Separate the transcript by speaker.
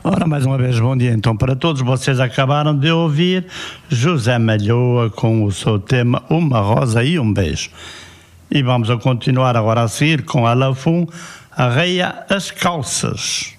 Speaker 1: Ora, mais uma vez, bom dia então para todos. Vocês acabaram de ouvir José Malhoa com o seu tema Uma Rosa e um Beijo. E vamos a continuar agora a seguir com a Lafum, Arreia as Calças.